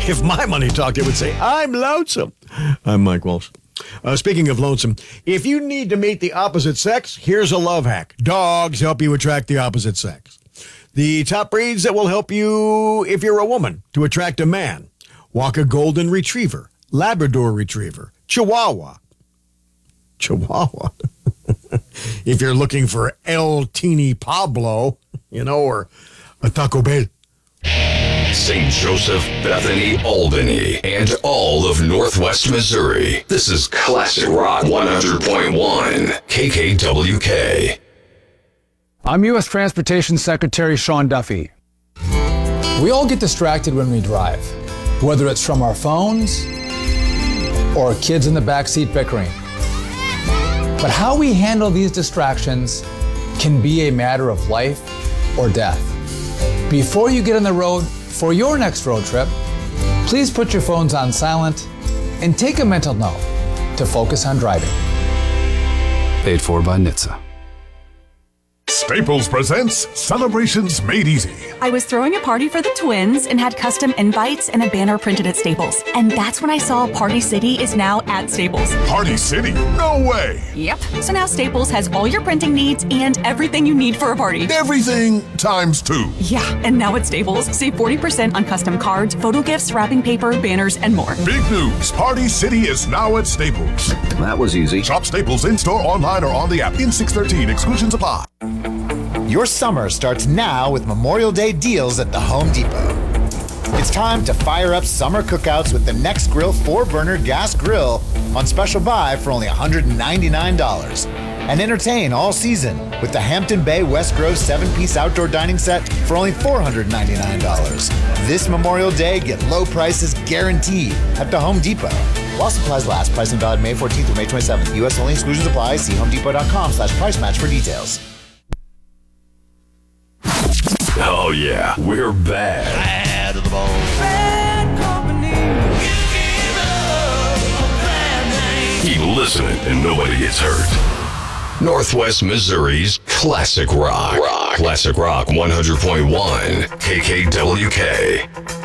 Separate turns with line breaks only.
If my money talked, it would say, I'm lonesome. I'm Mike Walsh. Speaking of lonesome, if you need to meet the opposite sex, here's a love hack. Dogs help you attract the opposite sex. The top breeds that will help you, if you're a woman, to attract a man. Walk-a Golden Retriever, Labrador Retriever, Chihuahua. If you're looking for El Teeny Pablo, or a Taco Bell.
St. Joseph, Bethany, Albany, and all of Northwest Missouri. This is Classic Rock 100.1 KKWK.
I'm U.S. Transportation Secretary Sean Duffy. We all get distracted when we drive, whether it's from our phones or kids in the backseat bickering. But how we handle these distractions can be a matter of life or death. Before you get on the road for your next road trip, please put your phones on silent and take a mental note to focus on driving.
Paid for by NHTSA.
Staples presents Celebrations Made Easy.
I was throwing a party for the twins and had custom invites and a banner printed at Staples. And that's when I saw Party City is now at Staples.
Party City? No way!
Yep. So now Staples has all your printing needs and everything you need for a party.
Everything times 2.
Yeah, and now at Staples, save 40% on custom cards, photo gifts, wrapping paper, banners, and more.
Big news! Party City is now at Staples.
That was easy.
Shop Staples in-store, online, or on the app. In 613, exclusions apply.
Your summer starts now with Memorial Day deals at the Home Depot. It's time to fire up summer cookouts with the Next Grill 4-burner gas grill on special buy for only $199. And entertain all season with the Hampton Bay West Grove 7-piece outdoor dining set for only $499. This Memorial Day, get low prices guaranteed at the Home Depot. While supplies last, pricing valid May 14th through May 27th. U.S. only, exclusions apply. See homedepot.com/price match for details.
Oh yeah, we're bad.
Bad to the bone. Bad company.
Keep listening and nobody gets hurt. Northwest Missouri's Classic Rock. Classic Rock 100.1 KKWK.